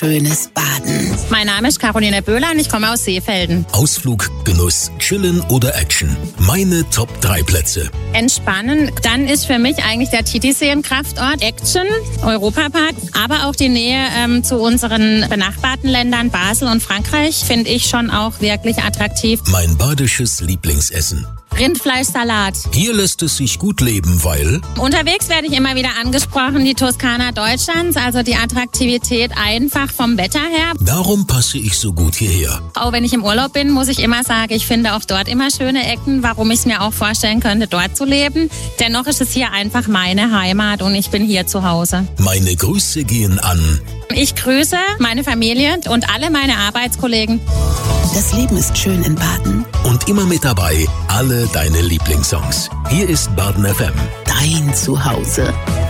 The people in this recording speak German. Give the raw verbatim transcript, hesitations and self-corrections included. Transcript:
schönes Baden. Mein Name ist Caroline Böhler und ich komme aus Seefelden. Ausflug, Genuss, Chillen oder Action. Meine Top drei Plätze. Entspannen, dann ist für mich eigentlich der Titisee ein Kraftort. Action, Europapark, aber auch die Nähe ähm, zu unseren benachbarten Ländern Basel und Frankreich finde ich schon auch wirklich attraktiv. Mein badisches Lieblingsessen. Rindfleischsalat. Hier lässt es sich gut leben, weil... Unterwegs werde ich immer wieder angesprochen, die Toskana Deutschlands, also die Attraktivität einfach vom Wetter her. Darum passe ich so gut hierher. Auch wenn ich im Urlaub bin, muss ich immer sagen, ich finde auch dort immer schöne Ecken, warum ich es mir auch vorstellen könnte, dort zu leben. Dennoch ist es hier einfach meine Heimat und ich bin hier zu Hause. Meine Grüße gehen an... Ich grüße meine Familie und alle meine Arbeitskollegen. Das Leben ist schön in Baden. Und immer mit dabei alle deine Lieblingssongs. Hier ist Baden F M. Dein Zuhause.